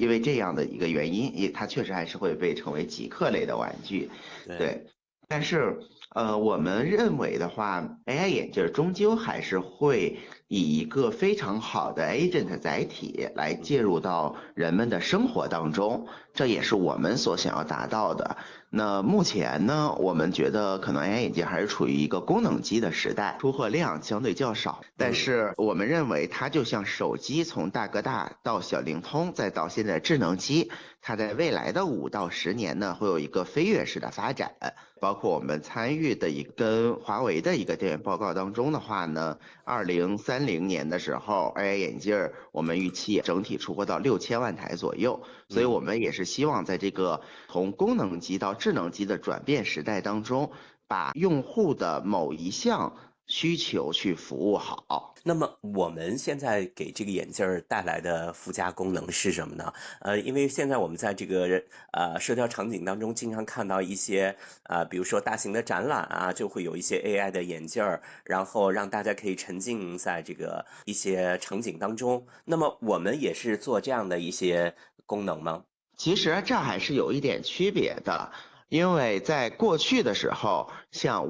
因为这样的一个原因，它确实还是会被称为极客类的玩具。 对。 对，但是我们认为的话，AI 眼镜终究还是会以一个非常好的 agent 载体来介入到人们的生活当中，这也是我们所想要达到的。那目前呢，我们觉得可能 AI 眼镜还是处于一个功能机的时代，出货量相对较少。但嗯。 是我们认为它就像手机从大哥大到小灵通，再到现在智能机，它在未来的5到10年呢，会有一个飞跃式的发展。包括我们参与的跟华为的一个调研报告当中的话呢，2030年的时候，AI 眼镜我们预期整体出货到6000万台左右。所以我嗯。 们也是希望在这个从功能机到智能机的转变时代当中，把用户的某一项需求去服务好。 那么我们现在给这个眼镜儿带来的附加功能是什么呢？因为现在我们在这个社交场景当中，经常看到一些比如说大型的展览啊，就会有一些 AI 的眼镜儿，然后让大家可以沉浸在这个一些场景当中。那么我们也是做这样的一些功能吗？ 其实这还是有一点区别的，因为在过去的时候，像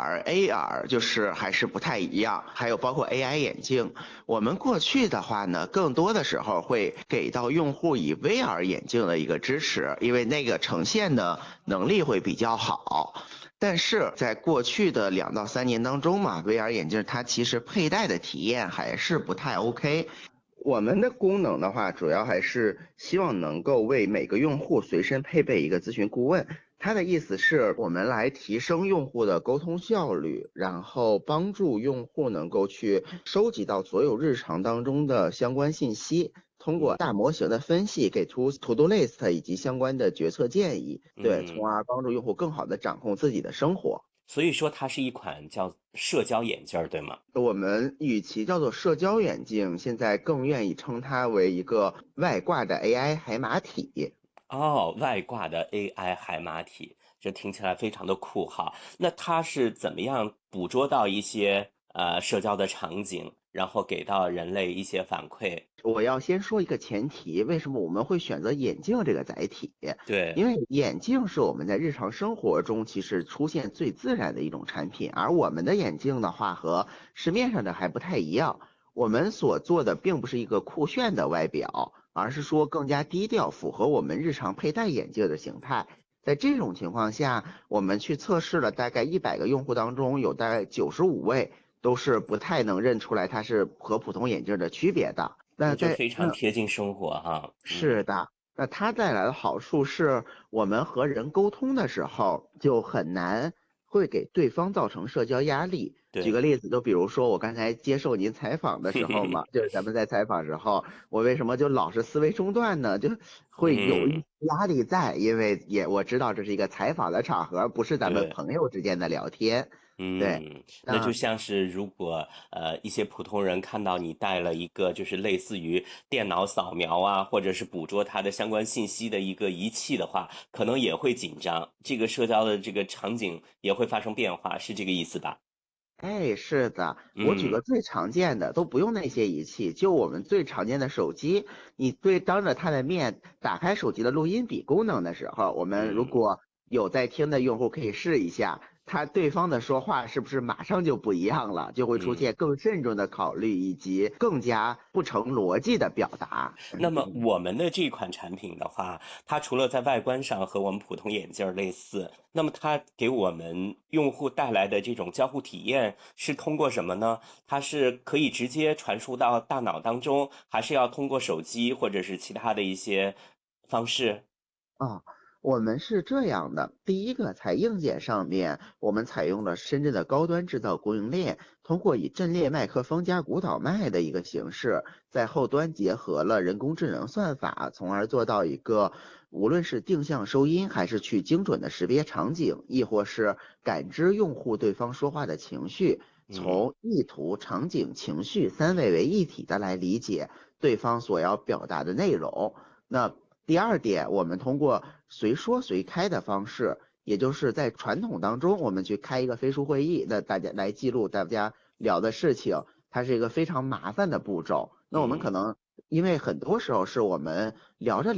VR、AR 就是还是不太一样，还有包括 AI 眼镜，我们过去的话呢，更多的时候会给到用户以 VR 眼镜的一个支持，因为那个呈现的能力会比较好。但是在过去的2到3年当中嘛，VR 眼镜它其实佩戴的体验还是不太 OK。我们的功能的话，主要还是希望能够为每个用户随身配备一个咨询顾问。他的意思是我们来提升用户的沟通效率，然后帮助用户能够去收集到所有日常当中的相关信息，通过大模型的分析给出 to do list 以及相关的决策建议，对，从嗯。 而帮助用户更好的掌控自己的生活。 所以说它是一款叫社交眼镜儿，对吗？ 我们与其叫做社交眼镜，现在更愿意称它为一个外挂的 AI 海马体。 哦，外挂的 AI 海马体，这听起来非常的酷哈。那它是怎么样捕捉到一些社交的场景，然后给到人类一些反馈？ 我要先说一个前提，为什么我们会选择眼镜这个载体？ 对。 因为眼镜是我们在日常生活中其实出现最自然的一种产品，而我们的眼镜的话和市面上的还不太一样。我们所做的并不是一个酷炫的外表，而是说更加低调，符合我们日常佩戴眼镜的形态。在这种情况下，我们去测试了大概100个用户当中，有大概95位都是不太能认出来它是和普通眼镜的区别的。那就在非常贴近生活哈。嗯。 是的，那它带来的好处是我们和人沟通的时候就很难会给对方造成社交压力。举个对。 例子，就比如说我刚才接受您采访的时候嘛，就是咱们在采访时候，我为什么就老是思维中断呢？就会有一嗯。 些压力在，因为我知道这是一个采访的场合，不是咱们对。 朋友之间的聊天。对， 嗯，那就那像是如果一些普通人看到你带了一个就是类似于电脑扫描啊，或者是捕捉它的相关信息的一个仪器的话，可能也会紧张，这个社交的这个场景也会发生变化，是这个意思吧？ 哎，是的，我举个嗯。 最常见的，都不用那些仪器，就我们最常见的手机，你当着他的面打开手机的录音笔功能的时候，我们如嗯。 果有在听的用户可以试一下，他对方的说话是不是马上就不一样了，就会出嗯。 现更慎重的考虑以及更加不成逻辑的表达。 那么我们的这款产品的话，它除了在外观上和我们普通眼镜儿类似，那么它给我们用户带来的这种交互体验是通过什么呢？它是可以直接传输到大脑当中，还是要通过手机或者是其他的一些方式？ 啊，我们是这样的，第一个在硬件上面，我们采用了深圳的高端制造供应链，通过以阵列麦克风加鼓导麦的一个形式，在后端结合了人工智能算法，从而做到一个无论是定向收音，还是去精准的识别场景，亦或是感知用户对方说话的情绪， 嗯。 从意图、场景、情绪3位为一体的来理解对方所要表达的内容。那第二点，我们通过随说随开的方式，也就是在传统当中，我们去开一个飞书会议，那大家来记录大家聊的事情，它是一个非常麻烦的步骤。那我们可嗯。 能因为很多时候是我们聊着。